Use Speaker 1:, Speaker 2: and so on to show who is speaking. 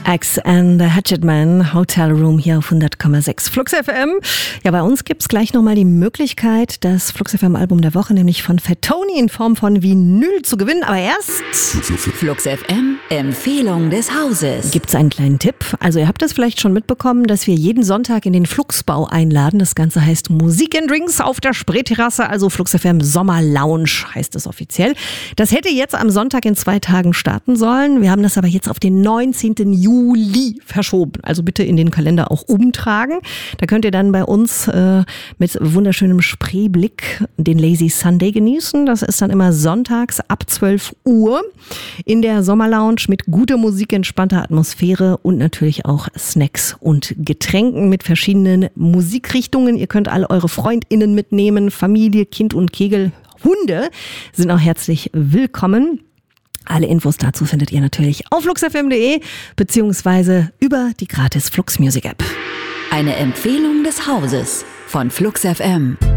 Speaker 1: Axe and the Hatchetman, Hotel Room hier auf 100,6 Flux FM. Ja, bei uns gibt's gleich nochmal die Möglichkeit, das Flux FM Album der Woche, nämlich von Fat Tony in Form von Vinyl zu gewinnen. Aber erst
Speaker 2: Flux FM, Empfehlung des Hauses.
Speaker 1: Gibt's einen kleinen Tipp. Also ihr habt es vielleicht schon mitbekommen, dass wir jeden Sonntag in den Fluxbau einladen. Das Ganze heißt Musik and Drinks auf der Spreeterrasse, also Flux FM Sommer Lounge heißt es offiziell. Das hätte jetzt am Sonntag in 2 Tagen starten sollen. Wir haben das aber jetzt auf den 19. Juli verschoben. Also bitte in den Kalender auch umtragen. Da könnt ihr dann bei uns mit wunderschönem Spreeblick den Lazy Sunday genießen. Das ist dann immer sonntags ab 12 Uhr in der Sommerlounge mit guter Musik, entspannter Atmosphäre und natürlich auch Snacks und Getränken mit verschiedenen Musikrichtungen. Ihr könnt alle eure FreundInnen mitnehmen, Familie, Kind und Kegel. Hunde sind auch herzlich willkommen. Alle Infos dazu findet ihr natürlich auf fluxfm.de beziehungsweise über die gratis Flux Music App.
Speaker 2: Eine Empfehlung des Hauses von Flux FM.